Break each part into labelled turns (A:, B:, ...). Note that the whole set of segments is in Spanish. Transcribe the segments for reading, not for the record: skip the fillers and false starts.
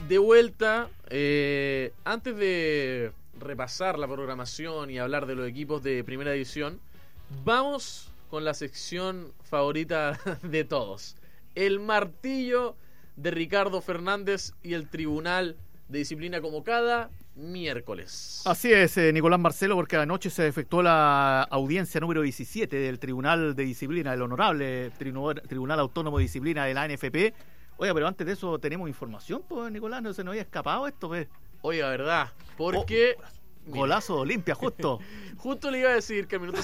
A: de vuelta. Antes de repasar la programación y hablar de los equipos de primera división, vamos con la sección favorita de todos. El martillo de Ricardo Fernández y el Tribunal de Disciplina como cada miércoles.
B: Así es, Nicolás Marcelo, porque anoche se efectuó la audiencia número 17 del Tribunal de Disciplina, el honorable Tribunal Autónomo de Disciplina de la ANFP. Oiga, pero antes de eso tenemos información, pues, Nicolás, no se nos había escapado esto, pues.
A: Oiga, ¿verdad? Porque...
B: golazo de Olimpia, justo.
A: Justo le iba a decir que al minuto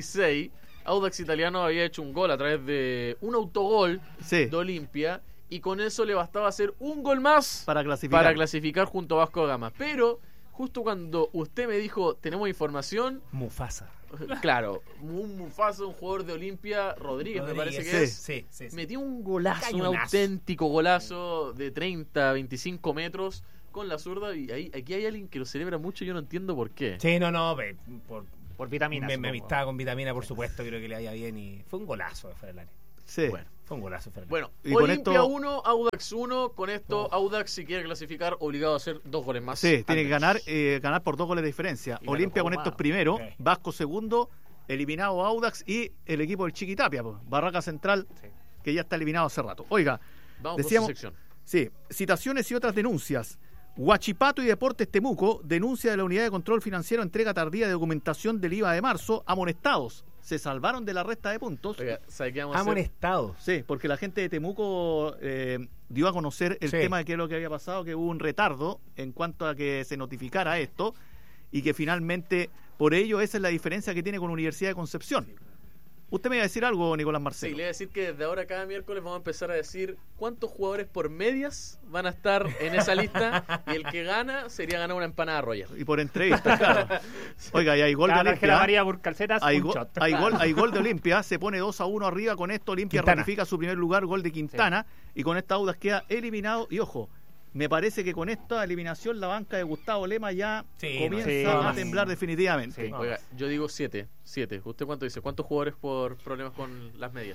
A: 66 Audax Italiano había hecho un gol a través de un autogol de Olimpia, y con eso le bastaba hacer un gol más
B: para clasificar
A: junto a Vasco da Gama. Pero justo cuando usted me dijo tenemos información,
C: Mufasa.
A: Claro, un Mufasa, un jugador de Olimpia, Rodríguez me parece que
C: sí.
A: metió un golazo, un auténtico golazo de 30, 25 metros con la zurda, y aquí hay alguien que lo celebra mucho y yo no entiendo por qué.
C: Sí, no,
D: por vitamina.
C: Me amistaba con vitamina, por supuesto, creo que le vaya bien, y fue un golazo de fuera del área.
B: Sí.
C: Bueno, fue un golazo.
A: Bueno,
B: y
A: Olimpia 1, Audax 1. Con esto, Audax, si quiere clasificar, obligado a hacer 2 goles más.
B: Sí, tiene que ganar por 2 goles de diferencia. Olimpia con estos primero, Vasco segundo, eliminado Audax, y el equipo del Chiquitapia, pues, Barraca Central, que ya está eliminado hace rato. Oiga,
A: vamos
B: decíamos,
A: por su sección.
B: Sí, citaciones y otras denuncias. Huachipato y Deportes Temuco denuncia de la Unidad de Control Financiero entrega tardía de documentación del IVA de marzo, amonestados. Se salvaron de la resta de puntos.
A: Oiga, ¿sabe qué vamos a hacer?
C: Amonestados.
B: Sí, porque la gente de Temuco dio a conocer el tema de qué es lo que había pasado, que hubo un retardo en cuanto a que se notificara esto, y que finalmente, por ello, esa es la diferencia que tiene con la Universidad de Concepción. Usted me iba a decir algo, Nicolás Marcelo.
A: Sí, le voy a decir que desde ahora cada miércoles vamos a empezar a decir cuántos jugadores por medias van a estar en esa lista, y el que gana sería ganar una empanada Royal.
B: Y por entrevista, claro. Oiga, y hay gol de Olimpia.
D: María por calcetas,
B: hay gol de Olimpia, se pone 2-1 arriba. Con esto Olimpia ratifica su primer lugar, gol de Quintana, y con esta Audax queda eliminado. Y ojo, me parece que con esta eliminación la banca de Gustavo Lema ya comienza a temblar definitivamente.
A: Sí. Oiga, yo digo 7. ¿Usted cuánto dice? ¿Cuántos jugadores por problemas con las medias?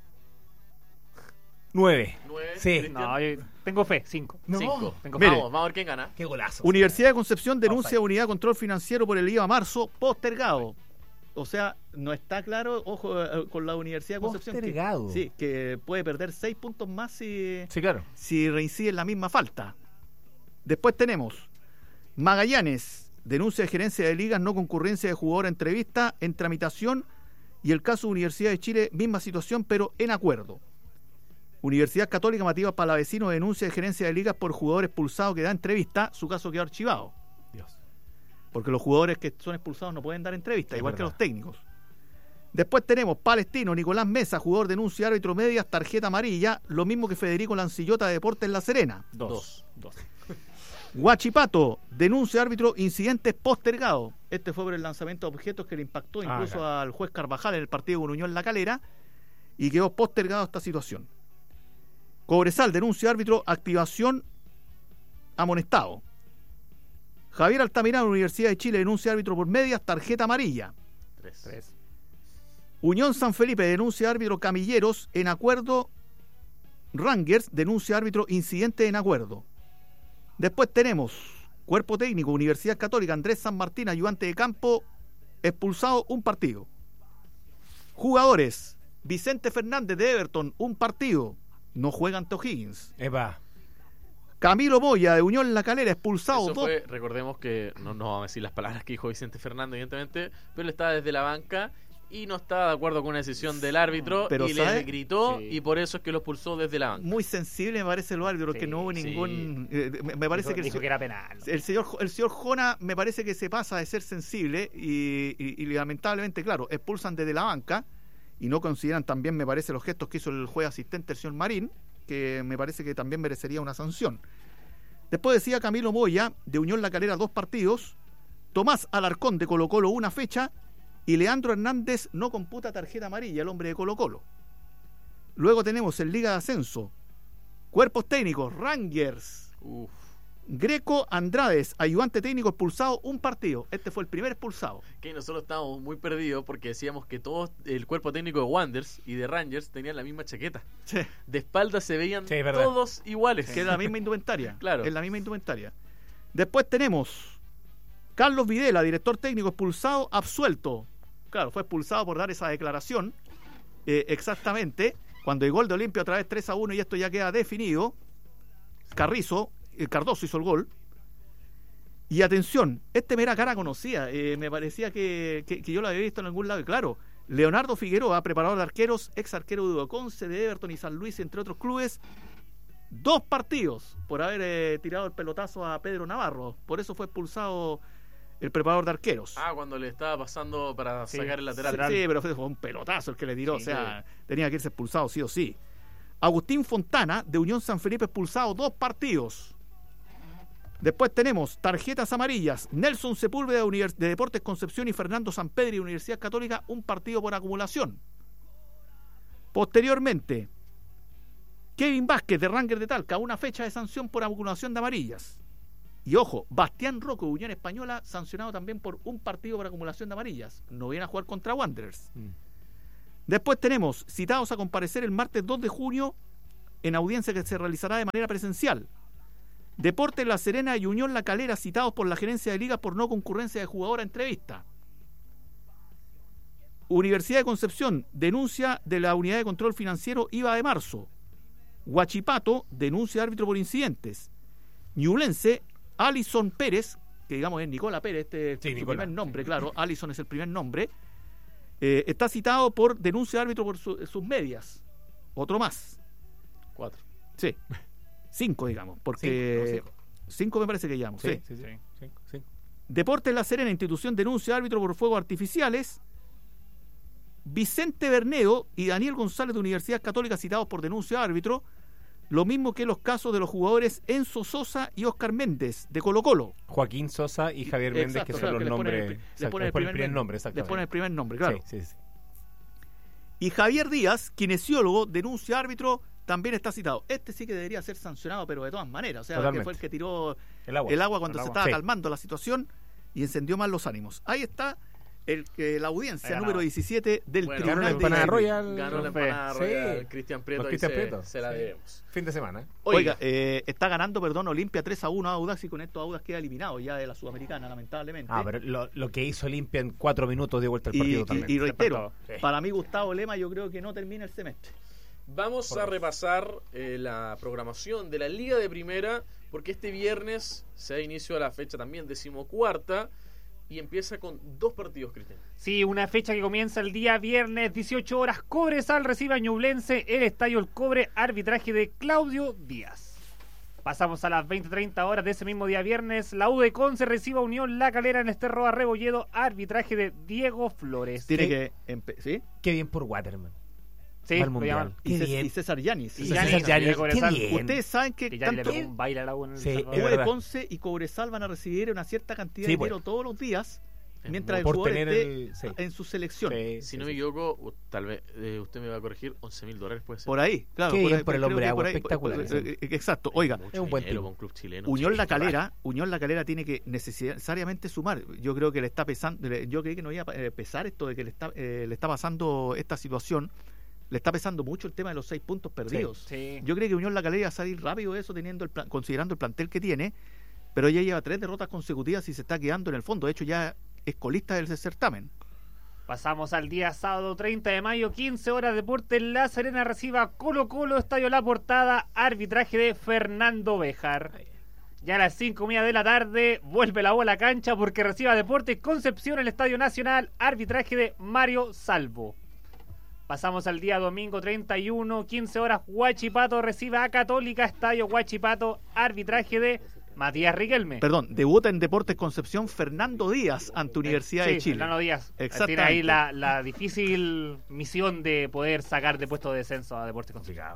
C: 9.
A: Sí.
D: No, yo tengo fe, 5.
C: No.
A: 5.
B: Mire,
A: vamos a ver quién gana.
C: Qué golazo.
B: Universidad de Concepción denuncia Unidad de Control Financiero por el IVA marzo postergado. O sea, no está claro, ojo, con la Universidad de Concepción.
C: Postergado.
B: Que puede perder 6 puntos más
C: claro,
B: si reincide en la misma falta. Después tenemos Magallanes, denuncia de gerencia de ligas, no concurrencia de jugador a entrevista, en tramitación, y el caso Universidad de Chile, misma situación, pero en acuerdo. Universidad Católica Matías Palavecino denuncia de gerencia de ligas por jugador expulsado que da entrevista, su caso quedó archivado.
C: Dios.
B: Porque los jugadores que son expulsados no pueden dar entrevista, igual que los técnicos. Después tenemos Palestino, Nicolás Mesa, jugador denuncia árbitro medias, tarjeta amarilla, lo mismo que Federico Lancillota de Deportes La Serena.
D: 2.
B: Huachipato, denuncia árbitro, incidentes postergados. Este fue por el lanzamiento de objetos que le impactó incluso al juez Carvajal en el partido con Unión La Calera, y quedó postergado esta situación. Cobresal, denuncia árbitro, activación, amonestado. Javier Altamirano, Universidad de Chile, denuncia árbitro por medias, tarjeta amarilla.
A: 3.
B: Unión San Felipe, denuncia árbitro Camilleros, en acuerdo. Rangers, denuncia árbitro, incidente en acuerdo. Después tenemos Cuerpo Técnico, Universidad Católica, Andrés San Martín, ayudante de campo, expulsado, un partido. Jugadores, Vicente Fernández de Everton, un partido, no juega ante O'Higgins. Camilo Moya de Unión La Calera, expulsado.
A: Eso fue, recordemos que no vamos a decir las palabras que dijo Vicente Fernández, evidentemente, pero él estaba desde la banca y no estaba de acuerdo con una decisión del árbitro,
B: pero
A: y le gritó, y por eso es que lo expulsó desde la banca.
B: Muy sensible me parece el árbitro, que no hubo ningún... me parece
D: dijo que era penal.
B: El señor Jona me parece que se pasa de ser sensible y lamentablemente, claro, expulsan desde la banca y no consideran también, me parece, los gestos que hizo el juez asistente, el señor Marín, que me parece que también merecería una sanción. Después decía Camilo Moya de Unión La Calera, 2 partidos, Tomás Alarcón de Colo Colo, 1 fecha, y Leandro Hernández no computa tarjeta amarilla, el hombre de Colo Colo. Luego tenemos en Liga de Ascenso, cuerpos técnicos, Rangers, Greco Andrades, ayudante técnico expulsado un partido. Este fue el primer expulsado.
A: Que nosotros estábamos muy perdidos porque decíamos que todo el cuerpo técnico de Wanderers y de Rangers tenían la misma chaqueta.
B: Sí,
A: De espalda se veían
C: Sí, es verdad.
A: todos iguales.
B: que es la misma indumentaria.
A: Claro.
B: Es la misma indumentaria. Después tenemos Carlos Videla, director técnico expulsado, absuelto. Claro, fue expulsado por dar esa declaración. Exactamente. Cuando el gol de Olimpia otra vez 3-1 y esto ya queda definido. Cardoso hizo el gol. Y atención, este me era cara conocida. Me parecía que yo lo había visto en algún lado. Y claro, Leonardo Figueroa, preparador de arqueros, ex arquero de Udoconce, de Everton y San Luis, entre otros clubes. 2 partidos por haber tirado el pelotazo a Pedro Navarro. Por eso fue expulsado el preparador de arqueros.
A: Cuando le estaba pasando para
D: Sí,
A: sacar el lateral.
B: Sí, pero fue un pelotazo el que le tiró.
D: Sí,
B: o sea, tenía que irse expulsado sí o sí. Agustín Fontana, de Unión San Felipe, expulsado 2 partidos. Después tenemos tarjetas amarillas. Nelson Sepúlveda de Deportes Concepción y Fernando Sampedri de Universidad Católica, 1 partido por acumulación. Posteriormente, Kevin Vázquez de Rangers de Talca, 1 fecha de sanción por acumulación de amarillas. Y ojo, Bastián Rocco de Unión Española, sancionado también por 1 partido por acumulación de amarillas. No viene a jugar contra Wanderers. Después tenemos citados a comparecer el martes 2 de junio en audiencia que se realizará de manera presencial. Deportes La Serena y Unión La Calera, citados por la gerencia de liga por no concurrencia de jugador a entrevista. Universidad de Concepción, denuncia de la Unidad de Control Financiero IVA de marzo. Huachipato, denuncia de árbitro por incidentes. Ñublense, Alison Pérez, que digamos es Nicola Pérez, este es
C: Sí,
B: su
C: Nicola.
B: primer nombre, claro, Alison es el primer nombre. Está citado por denuncia de árbitro por sus medias. Otro más.
A: 4.
B: Sí. 5, digamos, porque 5 me parece que llamo. Sí.
C: Sí.
B: Deportes La Serena, institución denuncia árbitro por fuegos artificiales. Vicente Bernedo y Daniel González de Universidad Católica, citados por denuncia árbitro. Lo mismo que los casos de los jugadores Enzo Sosa y Oscar Méndez de Colo Colo.
C: Joaquín Sosa y Javier Méndez,
B: Exacto,
C: que son
B: claro,
C: los
B: que les ponen
C: nombres.
B: les ponen el primer
C: nombre,
B: Les
C: exactamente.
B: ponen el primer nombre, claro.
C: Sí.
B: Y Javier Díaz, kinesiólogo, denuncia árbitro, también está citado. Este sí que debería ser sancionado, pero de todas maneras. O sea,
C: Totalmente.
B: que fue el que tiró
C: El agua.
B: cuando
C: El
B: se
C: agua.
B: estaba
C: Sí.
B: calmando la situación y encendió más los ánimos. Ahí está la audiencia
D: Ganado.
B: número 17 del
A: Bueno,
C: Ganó la
B: Tribunal de
C: empanada
B: Disciplina.
C: Royal.
A: Ganó la
D: Profe.
A: empanada
C: Sí.
A: royal. Cristian Prieto,
C: Don
A: ahí
C: Cristian
A: se,
C: Prieto.
A: se la
C: Sí.
A: debemos.
C: Fin de semana.
B: Oiga, está ganando, Olimpia 3-1 a Audax y con esto Audax queda eliminado ya de la Sudamericana, lamentablemente.
C: Pero lo que hizo Olimpia en 4 minutos dio vuelta al partido totalmente.
B: y reitero,
C: Sí.
B: para mí Gustavo Lema yo creo que no termina el semestre.
A: Vamos a repasar la programación de la Liga de Primera, porque este viernes se da inicio a la fecha también 14ª y empieza con 2 partidos, Cristian.
D: Sí, una fecha que comienza el día viernes, 18 horas. Cobresal recibe a Ñublense, el Estadio El Cobre, arbitraje de Claudio Díaz. Pasamos a las 20:30 horas de ese mismo día viernes. La U de Conce recibe a Unión La Calera en Esterroa Rebolledo, arbitraje de Diego Flores.
B: Tiene
C: ¿Qué?
B: que ¿sí?
C: Qué bien por Waterman.
D: Sí,
C: Va al
D: lo
C: mundial.
D: llaman.
C: Qué bien.
B: Y César Yanis.
D: Y
C: César
D: Yanis,
C: Yanis,
D: de Cobresal.
C: qué bien.
B: Ustedes saben que
D: Que ya le
B: tanto
D: pegó un baile a la U en el
C: Sí,
D: Salvador.
C: es
B: U de
C: verdad.
B: Conce y Cobresal van a recibir una cierta cantidad
C: Sí,
B: de dinero
C: pues.
B: todos los días mientras el
C: Por
B: jugador
C: tener
B: esté
C: el- sí.
B: en su selección.
C: Sí,
A: Si
C: sí,
A: no
C: sí.
A: me equivoco, tal vez usted me va a corregir, $11.000 puede ser.
B: Por ahí, claro.
C: Qué
B: por
C: bien
B: ahí,
C: por el
B: creo
C: hombre
B: que
C: agua,
B: por ahí,
C: espectacular.
B: Exacto. Oiga,
A: Mucho
C: es un buen
A: dinero
C: tipo.
A: para un club chileno.
B: Unión La
A: Sí,
B: Calera tiene que necesariamente sumar. Yo creo que le está pesando, yo creí que no iba a pesar esto de que le está pasando esta situación. Le está pesando mucho el tema de los 6 puntos perdidos.
D: Sí.
B: Yo creo que Unión La Calera va a salir rápido de eso teniendo considerando el plantel que tiene, pero ella lleva 3 derrotas consecutivas y se está quedando en el fondo. De hecho, ya es colista del certamen.
D: Pasamos al día sábado 30 de mayo, 15 horas, Deportes La Serena recibe a Colo Colo, Estadio La Portada, arbitraje de Fernando Béjar. Ya a las 5:30 de la tarde vuelve la bola a cancha porque recibe a Deportes Concepción en el Estadio Nacional, arbitraje de Mario Salvo. Pasamos al día domingo 31, 15 horas, Huachipato recibe a Católica, Estadio Huachipato, arbitraje de Matías Riquelme.
B: Perdón, debuta en Deportes Concepción Fernando Díaz ante Universidad de Chile.
D: Fernando Díaz.
B: Exactamente.
D: Tiene ahí la difícil misión de poder sacar de puesto de descenso a Deportes Concepción.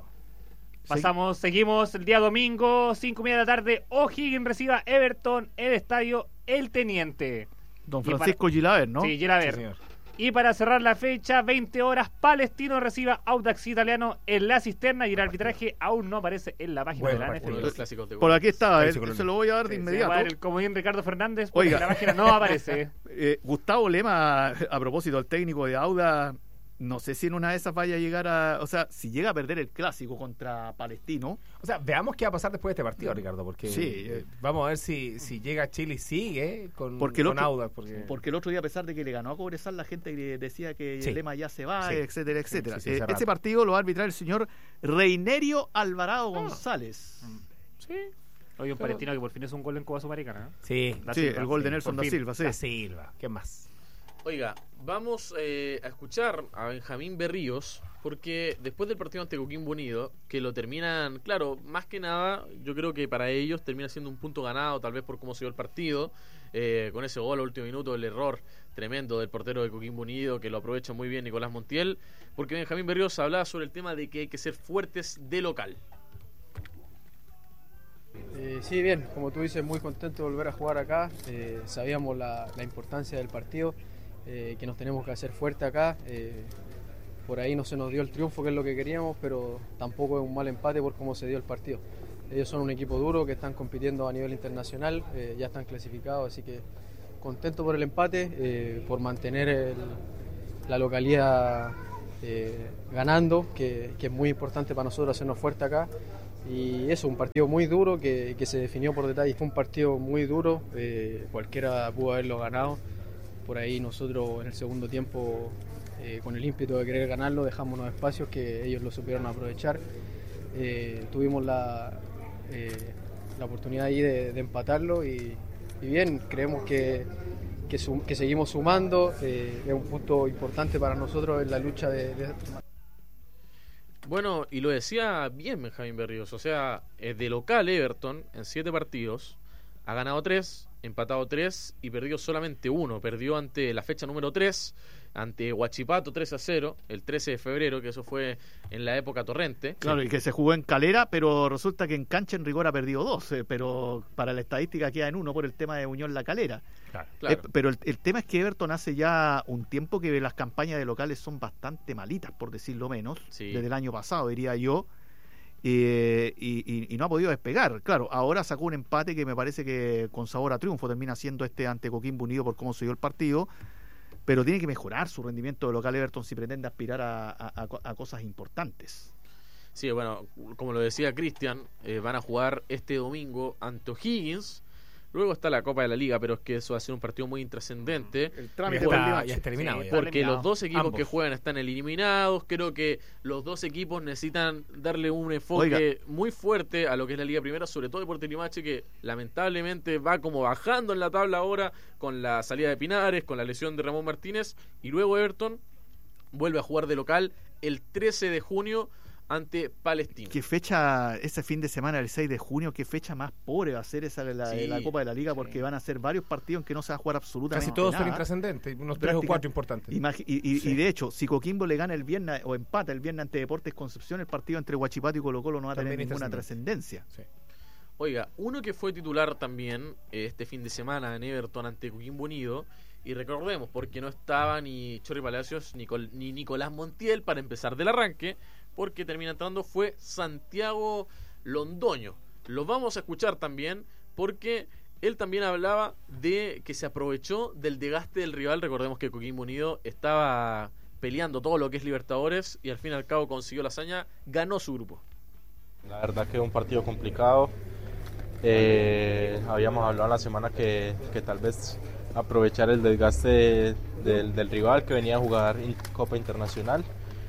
D: Seguimos el día domingo, 5:30 de la tarde, O'Higgins recibe a Everton, el estadio El Teniente.
B: Don
D: Y para-
B: Francisco Gilaver, ¿no?
D: Sí, Gilaver.
C: Sí, señor.
D: Y para cerrar la fecha, 20 horas, Palestino reciba Audax Italiano en la cisterna y el arbitraje aún no aparece en la página de la
A: Uno de los
D: NFL.
A: clásicos de
B: Por aquí está,
C: Parece
B: se lo voy a dar de
D: Se va
B: inmediato.
D: a dar el comodín Ricardo Fernández porque
B: Oiga.
D: en la página no aparece.
B: Gustavo Lema, a propósito del técnico de Auda, no sé si en una de esas vaya a llegar a... O sea, si llega a perder el clásico contra Palestino,
C: O sea, veamos qué va a pasar después de este partido, Ricardo, porque
B: Sí.
C: vamos a ver si llega a Chile y sigue con
B: Porque el otro-
C: Audax.
B: porque el otro día, a pesar de que le ganó a Cobresal, la gente decía que
C: Sí.
B: Lema ya se va,
C: Sí.
B: etcétera, etcétera.
C: Sí, hace rato.
B: Este partido lo va a arbitrar el señor Reinerio Alvarado González.
D: Sí. Hoy un palestino que por fin es un gol en Cuba Sudamericana.
C: Sí,
D: Da
B: Sí,
D: Silva,
B: el gol de
D: sí,
B: Nelson
D: por
B: da
D: fin.
B: Silva, sí.
C: Da Silva. ¿Qué más?
A: Oiga, vamos a escuchar a Benjamín Berríos, porque después del partido ante Coquimbo Unido, que lo terminan, claro, más que nada, yo creo que para ellos termina siendo un punto ganado, tal vez por cómo se dio el partido, con ese gol al último minuto, el error tremendo del portero de Coquimbo Unido, que lo aprovecha muy bien Nicolás Montiel, porque Benjamín Berríos hablaba sobre el tema de que hay que ser fuertes de local.
E: Sí, bien, como tú dices, muy contento de volver a jugar acá. Sabíamos la importancia del partido, que nos tenemos que hacer fuerte acá. Por ahí no se nos dio el triunfo, que es lo que queríamos, pero tampoco es un mal empate por cómo se dio el partido. Ellos son un equipo duro que están compitiendo a nivel internacional, ya están clasificados, así que contento por el empate, por mantener la localidad ganando, que es muy importante para nosotros hacernos fuerte acá. Y eso, un partido muy duro que se definió por detalle. Fue un partido muy duro, cualquiera pudo haberlo ganado. Por ahí nosotros en el segundo tiempo, con el ímpetu de querer ganarlo, dejamos unos espacios que ellos lo supieron aprovechar. Tuvimos la oportunidad ahí de empatarlo y bien, creemos que seguimos sumando. Es un punto importante para nosotros en la lucha de
A: Bueno, y lo decía bien Benjamín Berríos, o sea, de local Everton en 7 partidos ha ganado 3, empatado 3 y perdió solamente 1. Perdió ante la fecha número 3, ante Huachipato 3-0, el 13 de febrero, que eso fue en la época Torrente.
B: Claro, y que se jugó en Calera, pero resulta que en cancha en rigor ha perdido 2, pero para la estadística queda en 1 por el tema de Unión La Calera.
A: Claro.
B: Pero el tema es que Everton hace ya un tiempo que las campañas de locales son bastante malitas, por decirlo menos,
A: Sí.
B: desde el año pasado, diría yo, y no ha podido despegar. Claro, ahora sacó un empate que me parece que con sabor a triunfo termina siendo este ante Coquimbo Unido por cómo se dio el partido, pero tiene que mejorar su rendimiento de local Everton si pretende aspirar a cosas importantes.
A: Sí, bueno, como lo decía Cristian, van a jugar este domingo ante O'Higgins. Luego está la Copa de la Liga, pero es que eso va a ser un partido muy intrascendente.
B: El
C: Ya
B: trámite
C: está,
B: por el
C: ya está terminado.
D: Sí,
C: ya.
A: Porque
D: eliminado.
A: los dos equipos
C: Ambos.
A: que juegan están eliminados. Creo que los dos equipos necesitan darle un enfoque
B: Oiga.
A: muy fuerte a lo que es la Liga Primera, sobre todo Deportes Limache, que lamentablemente va como bajando en la tabla ahora con la salida de Pinares, con la lesión de Ramón Martínez. Y luego Everton vuelve a jugar de local el 13 de junio ante Palestino.
B: ¿Qué fecha, ese fin de semana, el 6 de junio, qué fecha más pobre va a ser esa de la,
A: Sí,
B: de la Copa de la Liga?
D: sí.
B: Porque van a ser varios partidos en que no se va a jugar absolutamente
C: Casi todos son
B: nada.
C: intrascendentes, unos 3 o
B: Práctica-
C: 4 importantes.
B: Y de hecho, si Coquimbo le gana el viernes o empata el viernes ante Deportes Concepción, el partido entre Huachipato y Colo-Colo no va a tener
C: También
B: ninguna
C: intrascendente.
B: trascendencia.
C: Sí.
A: Oiga, uno que fue titular también este fin de semana en Everton ante Coquimbo Unido, y recordemos, porque no estaba ni Chorri Palacios ni Nicolás Montiel para empezar del arranque, porque termina entrando fue Santiago Londoño. Lo vamos a escuchar también, porque él también hablaba de que se aprovechó del desgaste del rival. Recordemos que Coquimbo Unido estaba peleando todo lo que es Libertadores y al fin y al cabo consiguió la hazaña, ganó su grupo.
F: La verdad que es un partido complicado. Habíamos hablado en la semana que tal vez aprovechar el desgaste del rival que venía a jugar Copa Internacional.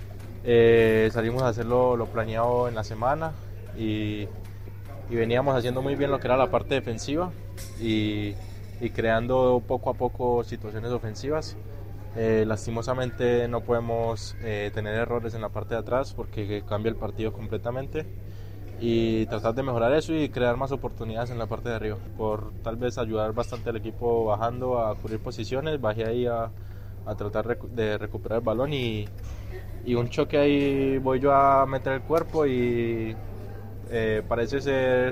F: Salimos a hacerlo lo planeado en la semana y veníamos haciendo muy bien lo que era la parte defensiva y creando poco a poco situaciones ofensivas. Lastimosamente no podemos tener errores en la parte de atrás porque cambia el partido completamente, y tratar de mejorar eso y crear más oportunidades en la parte de arriba, por tal vez ayudar bastante al equipo bajando a cubrir posiciones. Bajé ahí a tratar de recuperar el balón y un choque ahí voy yo a meter el cuerpo y parece ser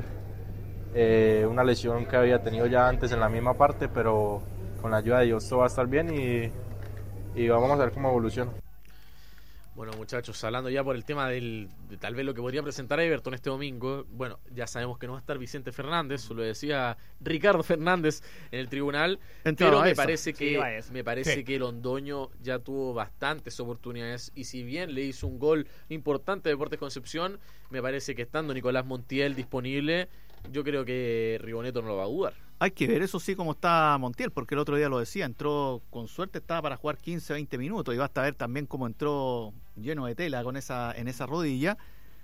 F: una lesión que había tenido ya antes en la misma parte, pero con la ayuda de Dios todo va a estar bien y vamos a ver cómo evoluciona.
A: Bueno, muchachos, hablando ya por el tema de tal vez lo que podría presentar Everton este domingo. Bueno, ya sabemos que no va a estar Vicente Fernández, lo decía Ricardo Fernández en el tribunal, pero me parece que Londoño ya tuvo bastantes oportunidades, y si bien le hizo un gol importante a Deportes Concepción, me parece que estando Nicolás Montiel disponible, yo creo que Rigoneto no lo va a dudar.
B: Hay que ver, eso sí, cómo está Montiel, porque el otro día lo decía, entró con suerte, estaba para jugar 15, 20 minutos, y basta ver también cómo entró lleno de tela en esa rodilla.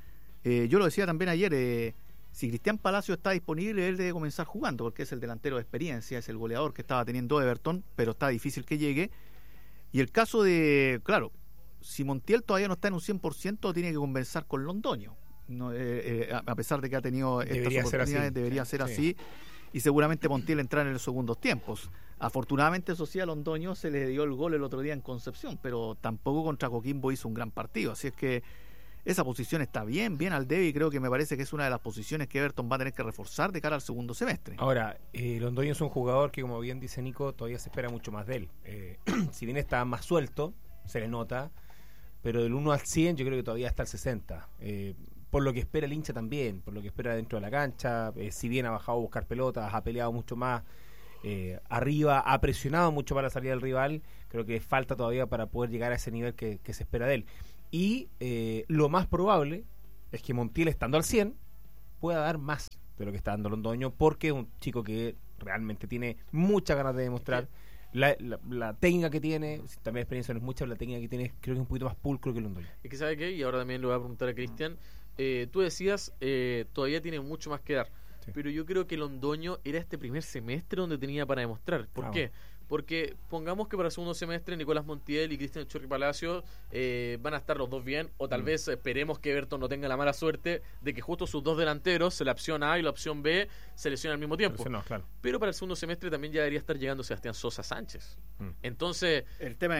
B: Yo lo decía también ayer, si Cristian Palacio está disponible, él debe comenzar jugando, porque es el delantero de experiencia, es el goleador que estaba teniendo Everton, pero está difícil que llegue. Y el caso de, claro, si Montiel todavía no está en un 100%, tiene que conversar con Londoño. No, a pesar de que ha tenido estas oportunidades, debería ser así. Y seguramente Montiel entrar en los segundos tiempos. Afortunadamente, eso sí, a Londoño se le dio el gol el otro día en Concepción, pero tampoco contra Coquimbo hizo un gran partido. Así es que esa posición está bien al debe, y creo que me parece que es una de las posiciones que Everton va a tener que reforzar de cara al segundo semestre.
C: Ahora, Londoño es un jugador que, como bien dice Nico, todavía se espera mucho más de él. Si bien está más suelto, se le nota, pero del 1 al 100 yo creo que todavía está al 60. Por lo que espera el hincha también, por lo que espera dentro de la cancha, si bien ha bajado a buscar pelotas, ha peleado mucho más arriba, ha presionado mucho para la salida del rival, creo que falta todavía para poder llegar a ese nivel que se espera de él. Y lo más probable es que Montiel, estando al 100, pueda dar más de lo que está dando Londoño, porque es un chico que realmente tiene muchas ganas de demostrar. La técnica que tiene, también experiencia no es mucha, la técnica que tiene creo que es un poquito más pulcro que Londoño.
A: Es que ¿sabe qué? Y ahora también le voy a preguntar a Cristian. Tú decías, todavía tiene mucho más que dar, sí, pero yo creo que Londoño era este primer semestre donde tenía para demostrar. ¿Por qué? Porque pongamos que para el segundo semestre Nicolás Montiel y Cristian Chorri Palacio van a estar los dos bien, o tal vez esperemos que Everton no tenga la mala suerte de que justo sus dos delanteros, la opción A y la opción B, se lesionen al mismo tiempo.
C: Claro.
A: Pero para el segundo semestre también ya debería estar llegando Sebastián Sosa Sánchez. Entonces
B: el tema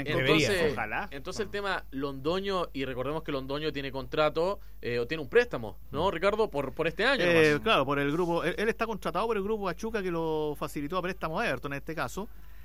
A: el tema Londoño, y recordemos que Londoño tiene contrato o tiene un préstamo, ¿no, Ricardo? Por este año.
B: Claro, por el grupo, él está contratado por el grupo Pachuca, que lo facilitó a préstamo a Everton en este caso.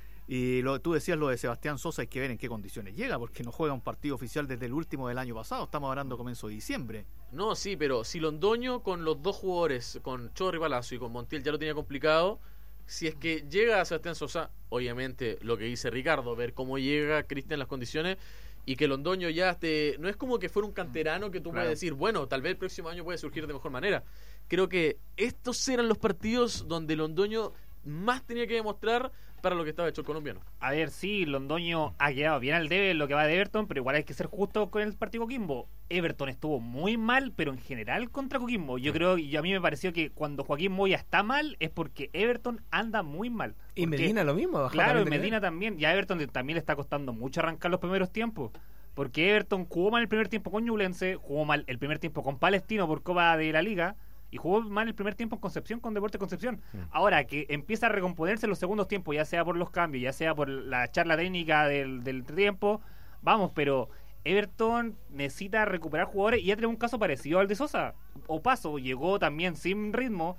B: Y tú decías lo de Sebastián Sosa, hay que ver en qué condiciones llega, porque no juega un partido oficial desde el último del año pasado, estamos hablando comienzo de diciembre.
A: No, sí, pero si Londoño con los dos jugadores, con Chorri Palacio y con Montiel, ya lo tenía complicado, si es que llega a Sebastián Sosa, obviamente lo que dice Ricardo, ver cómo llega Cristian las condiciones, y que Londoño ya no es como que fuera un canterano que tú puedes decir, bueno, tal vez el próximo año puede surgir de mejor manera. Creo que estos eran los partidos donde Londoño más tenía que demostrar para lo que estaba hecho el colombiano.
D: A ver, sí, Londoño ha quedado bien al debe en lo que va de Everton, pero igual hay que ser justo con el partido Coquimbo. Everton estuvo muy mal, pero en general contra Coquimbo. Yo creo, y a mí me pareció que cuando Joaquín Moya está mal es porque Everton anda muy mal.
C: Y Medina lo mismo.
D: Claro, y Medina también. Y a Everton también le está costando mucho arrancar los primeros tiempos. Porque Everton jugó mal el primer tiempo con Ñublense, jugó mal el primer tiempo con Palestino por Copa de la Liga, y jugó mal el primer tiempo en Concepción con Deportes Concepción. Ahora que empieza a recomponerse en los segundos tiempos, ya sea por los cambios, ya sea por la charla técnica del entretiempo, vamos, pero Everton necesita recuperar jugadores, y ya tenemos un caso parecido al de Sosa. Opaso llegó también sin ritmo,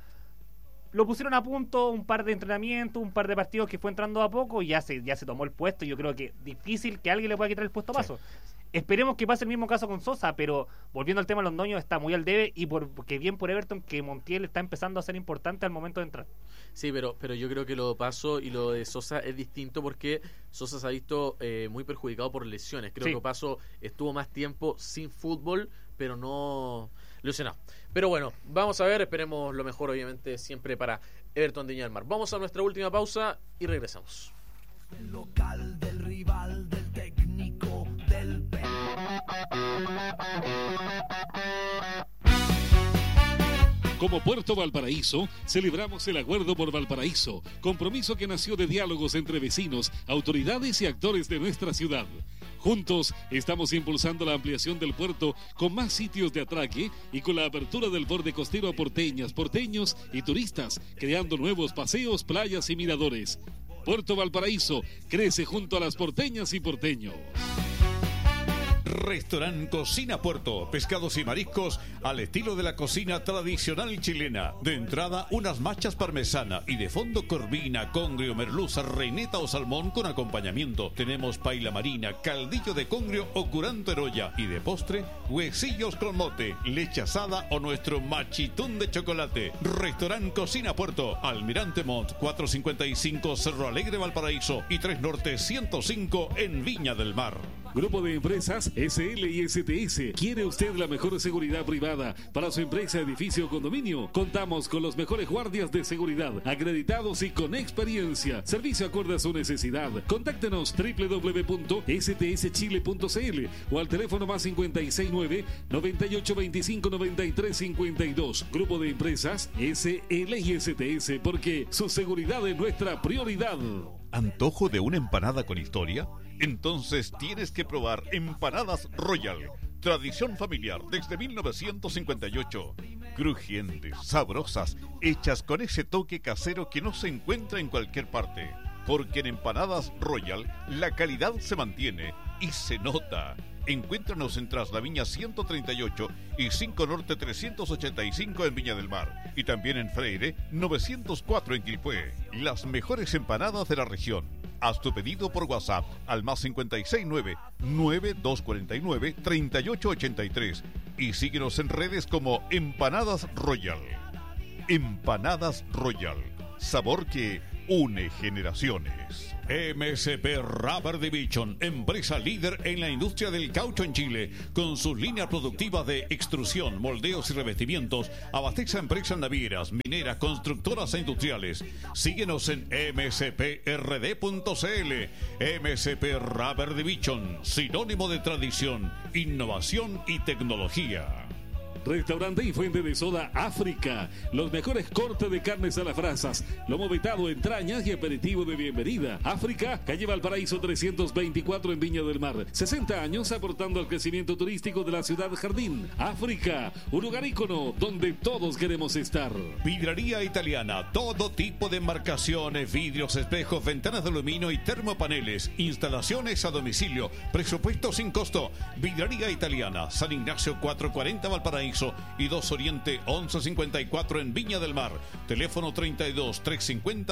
D: lo pusieron a punto, un par de entrenamientos, un par de partidos que fue entrando a poco, y ya se tomó el puesto. Yo creo que difícil que alguien le pueda quitar el puesto a Paso. Esperemos que pase el mismo caso con Sosa, pero volviendo al tema Londoño, está muy al debe, y porque bien por Everton que Montiel está empezando a ser importante al momento de entrar.
A: Sí, pero yo creo que lo de Paso y lo de Sosa es distinto, porque Sosa se ha visto muy perjudicado por lesiones. Creo que Paso estuvo más tiempo sin fútbol, pero no lesionado. Pero bueno, vamos a ver, esperemos lo mejor, obviamente, siempre para Everton de Viña del Mar. Vamos a nuestra última pausa y regresamos.
G: El local del rival, del técnico, del
H: Como Puerto Valparaíso, celebramos el Acuerdo por Valparaíso, compromiso que nació de diálogos entre vecinos, autoridades y actores de nuestra ciudad. Juntos estamos impulsando la ampliación del puerto con más sitios de atraque y con la apertura del borde costero a porteñas, porteños y turistas, creando nuevos paseos, playas y miradores. Puerto Valparaíso crece junto a las porteñas y porteños.
I: Restaurant Cocina Puerto, pescados y mariscos al estilo de la cocina tradicional chilena. De entrada, unas machas parmesana y de fondo corvina, congrio, merluza, reineta o salmón con acompañamiento. Tenemos paila marina, caldillo de congrio o curanto en olla y de postre, huesillos con mote, leche asada o nuestro machitún de chocolate. Restaurant Cocina Puerto, Almirante Montt, 455 Cerro Alegre, Valparaíso y 3 Norte 105 en Viña del Mar.
H: Grupo de Empresas SL y STS. ¿Quiere usted la mejor seguridad privada para su empresa, edificio o condominio? Contamos con los mejores guardias de seguridad, acreditados y con experiencia. Servicio acorde a su necesidad. Contáctenos www.stschile.cl o al teléfono más 569 9825 9352. Grupo de Empresas SL y STS, porque su seguridad es nuestra prioridad.
I: ¿Antojo de una empanada con historia? Entonces tienes que probar Empanadas Royal. Tradición familiar desde 1958. Crujientes, sabrosas, hechas con ese toque casero que no se encuentra en cualquier parte. Porque en Empanadas Royal la calidad se mantiene y se nota. Encuéntranos en Traslaviña 138 y 5 Norte 385 en Viña del Mar. Y también en Freire 904 en Quilpué. Las mejores empanadas de la región. Haz tu pedido por WhatsApp al más 569-9249-3883 y síguenos en redes como Empanadas Royal. Empanadas Royal. Sabor que une generaciones. MSP Rubber Division, empresa líder en la industria del caucho en Chile, con sus líneas productivas de extrusión, moldeos y revestimientos, abastece a empresas navieras, mineras, constructoras e industriales. Síguenos en msprd.cl. MSP Rubber Division, sinónimo de tradición, innovación y tecnología.
H: Restaurante y fuente de soda África. Los mejores cortes de carnes a las brasas, lomo vetado, entrañas y aperitivo de bienvenida. África, calle Valparaíso 324 en Viña del Mar. 60 años aportando al crecimiento turístico de la ciudad jardín. África, un lugar ícono donde todos queremos estar.
I: Vidraría Italiana, todo tipo de embarcaciones, vidrios, espejos, ventanas de aluminio y termopaneles. Instalaciones a domicilio, presupuesto sin costo. Vidraría Italiana, San Ignacio 440 Valparaíso y 2 Oriente 1154 en Viña del Mar. Teléfono 32 350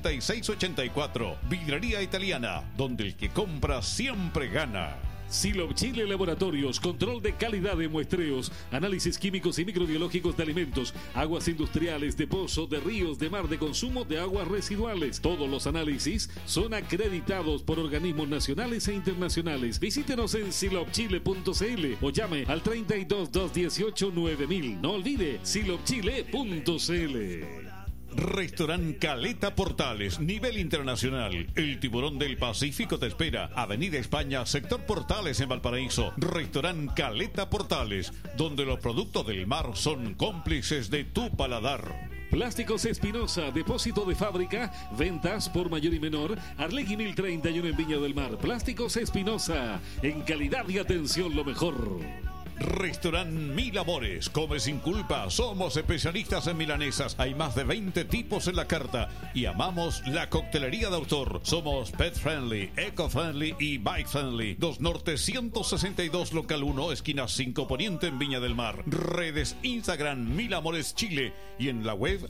I: 6684. Vidraría Italiana, donde el que compra siempre gana.
H: Silop Chile Laboratorios, control de calidad de muestreos, análisis químicos y microbiológicos de alimentos, aguas industriales, de pozo, de ríos, de mar, de consumo de aguas residuales. Todos los análisis son acreditados por organismos nacionales e internacionales. Visítenos en silopchile.cl o llame al 32 218 9000. No olvide silopchile.cl.
I: Restaurant Caleta Portales, nivel internacional. El tiburón del Pacífico te espera. Avenida España, sector Portales en Valparaíso. Restaurant Caleta Portales, donde los productos del mar son cómplices de tu paladar.
H: Plásticos Espinosa, depósito de fábrica, ventas por mayor y menor. Arlegui 1031 en Viña del Mar. Plásticos Espinosa, en calidad y atención lo mejor.
I: Restaurant Mil Amores, come sin culpa, somos especialistas en milanesas, hay más de 20 tipos en la carta y amamos la coctelería de autor. Somos pet friendly, eco friendly y bike friendly. 2 Norte 162 local 1, esquina 5 Poniente en Viña del Mar. Redes Instagram Mil Amores Chile y en la web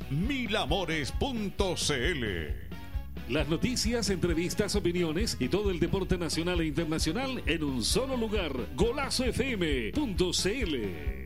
I: milamores.cl.
H: Las noticias, entrevistas, opiniones y todo el deporte nacional e internacional en un solo lugar. golazofm.cl.